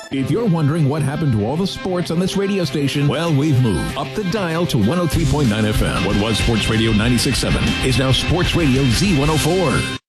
If you're wondering what happened to all the sports on this radio station, well, we've moved up the dial to 103.9 FM. What was Sports Radio 96.7 is now Sports Radio Z104.